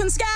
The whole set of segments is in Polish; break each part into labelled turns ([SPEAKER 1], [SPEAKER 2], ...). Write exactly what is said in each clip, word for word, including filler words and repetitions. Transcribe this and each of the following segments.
[SPEAKER 1] open sky.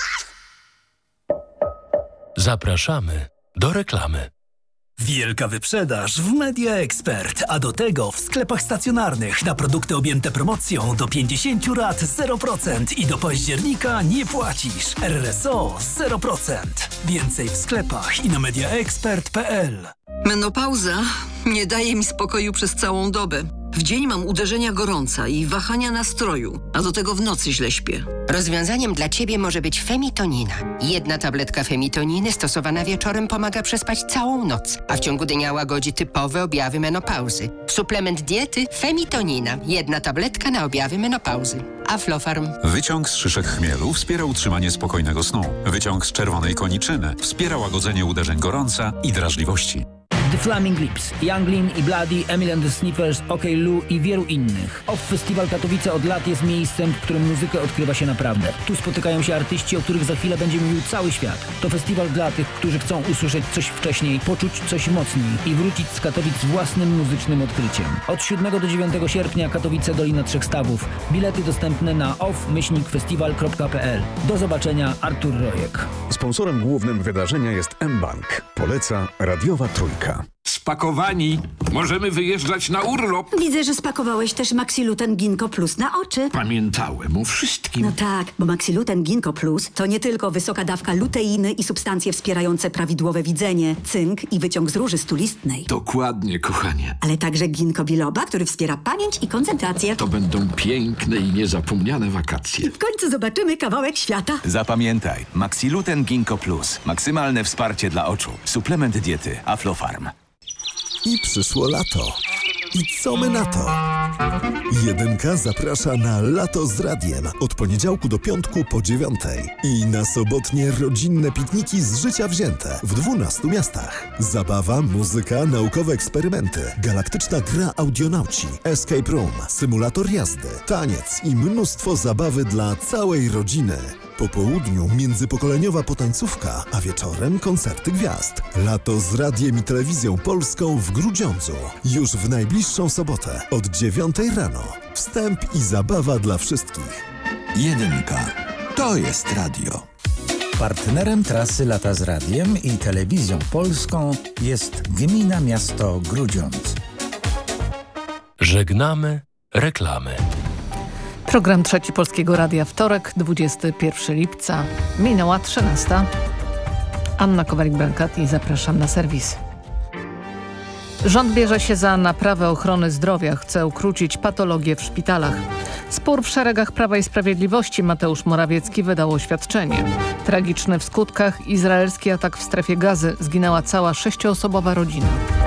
[SPEAKER 2] Zapraszamy do reklamy.
[SPEAKER 3] Wielka wyprzedaż w Media Expert, a do tego w sklepach stacjonarnych na produkty objęte promocją do pięćdziesiąt rat zero procent i do października nie płacisz. R S O zero procent. Więcej w sklepach i na mediaexpert kropka p l.
[SPEAKER 4] Menopauza nie daje mi spokoju przez całą dobę. W dzień mam uderzenia gorąca i wahania nastroju, a do tego w nocy źle śpię.
[SPEAKER 5] Rozwiązaniem dla Ciebie może być Femitonina. Jedna tabletka Femitoniny stosowana wieczorem pomaga przespać całą noc, a w ciągu dnia łagodzi typowe objawy menopauzy. Suplement diety Femitonina. Jedna tabletka na objawy menopauzy. Aflofarm.
[SPEAKER 6] Wyciąg z szyszek chmielu wspiera utrzymanie spokojnego snu. Wyciąg z czerwonej koniczyny wspiera łagodzenie uderzeń gorąca i drażliwości.
[SPEAKER 7] The Flaming Lips, Younglin i Bloody, Emily and the Sniffers, OK Lou i wielu innych. Off Festival Katowice od lat jest miejscem, w którym muzykę odkrywa się naprawdę. Tu spotykają się artyści, o których za chwilę będzie mówił cały świat. To festiwal dla tych, którzy chcą usłyszeć coś wcześniej, poczuć coś mocniej i wrócić z Katowic z własnym muzycznym odkryciem. Od siódmego do dziewiątego sierpnia Katowice, Dolina Trzech Stawów. Bilety dostępne na off festiwal kropka p l. Do zobaczenia, Artur Rojek.
[SPEAKER 8] Sponsorem głównym wydarzenia jest mBank. Poleca Radiowa Trójka.
[SPEAKER 9] Spakowani. Możemy wyjeżdżać na urlop.
[SPEAKER 10] Widzę, że spakowałeś też Maxiluten Ginkgo Plus na oczy.
[SPEAKER 9] Pamiętałem o wszystkim.
[SPEAKER 10] No tak, bo Maxiluten Ginkgo Plus to nie tylko wysoka dawka luteiny i substancje wspierające prawidłowe widzenie, cynk i wyciąg z róży stulistnej.
[SPEAKER 9] Dokładnie, kochanie.
[SPEAKER 10] Ale także ginkgo biloba, który wspiera pamięć i koncentrację.
[SPEAKER 9] To będą piękne i niezapomniane wakacje.
[SPEAKER 10] I w końcu zobaczymy kawałek świata.
[SPEAKER 11] Zapamiętaj, Maxiluten Ginkgo Plus. Maksymalne wsparcie dla oczu. Suplement diety Aflofarm.
[SPEAKER 12] I przyszło lato. I co my na to? Jedynka zaprasza na Lato z Radiem od poniedziałku do piątku po dziewiątej. I na sobotnie rodzinne pikniki z życia wzięte w dwunastu miastach. Zabawa, muzyka, naukowe eksperymenty, galaktyczna gra audionauci, escape room, symulator jazdy, taniec i mnóstwo zabawy dla całej rodziny. Po południu międzypokoleniowa potańcówka, a wieczorem koncerty gwiazd. Lato z Radiem i Telewizją Polską w Grudziądzu. Już w najbliższą sobotę od dziewiątej rano. Wstęp i zabawa dla wszystkich.
[SPEAKER 13] Jedynka. To jest radio.
[SPEAKER 14] Partnerem trasy Lata z Radiem i Telewizją Polską jest Gmina Miasto Grudziądz.
[SPEAKER 2] Żegnamy reklamy.
[SPEAKER 15] Program Trzeci Polskiego Radia, wtorek, dwudziestego pierwszego lipca. Minęła trzynasta. Anna Kowalik-Brankati, zapraszam na serwis. Rząd bierze się za naprawę ochrony zdrowia, chce ukrócić patologie w szpitalach. Spór w szeregach Prawa i Sprawiedliwości. Mateusz Morawiecki wydał oświadczenie. Tragiczny w skutkach izraelski atak w strefie Gazy. Zginęła cała sześcioosobowa rodzina.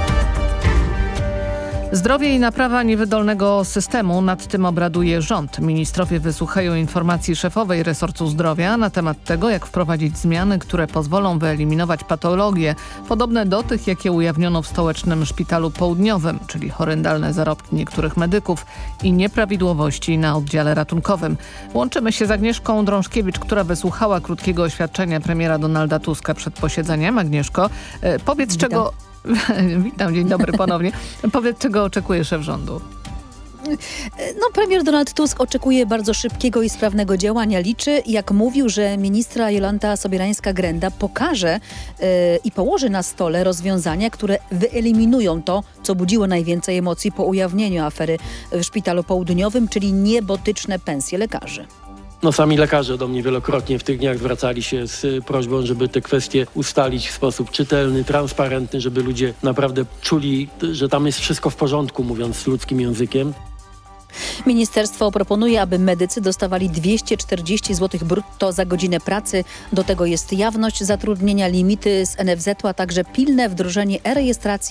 [SPEAKER 15] Zdrowie i naprawa niewydolnego systemu. Nad tym obraduje rząd. Ministrowie wysłuchają informacji szefowej resortu zdrowia na temat tego, jak wprowadzić zmiany, które pozwolą wyeliminować patologie podobne do tych, jakie ujawniono w Stołecznym Szpitalu Południowym, czyli horrendalne zarobki niektórych medyków i nieprawidłowości na oddziale ratunkowym. Łączymy się z Agnieszką Drążkiewicz, która wysłuchała krótkiego oświadczenia premiera Donalda Tuska przed posiedzeniem. Agnieszko, powiedz
[SPEAKER 16] Witam.
[SPEAKER 15] czego... Witam, dzień dobry ponownie. Powiedz, czego oczekuje szef rządu?
[SPEAKER 16] No, premier Donald Tusk oczekuje bardzo szybkiego i sprawnego działania. Liczy, jak mówił, że ministra Jolanta Sobierańska-Grenda pokaże yy, i położy na stole rozwiązania, które wyeliminują to, co budziło najwięcej emocji po ujawnieniu afery w Szpitalu Południowym, czyli niebotyczne pensje lekarzy.
[SPEAKER 17] No sami lekarze do mnie wielokrotnie w tych dniach zwracali się z prośbą, żeby te kwestie ustalić w sposób czytelny, transparentny, żeby ludzie naprawdę czuli, że tam jest wszystko w porządku, mówiąc ludzkim językiem.
[SPEAKER 16] Ministerstwo proponuje, aby medycy dostawali dwieście czterdzieści złotych brutto za godzinę pracy. Do tego jest jawność zatrudnienia, limity z N F Z u, a także pilne wdrożenie e-rejestracji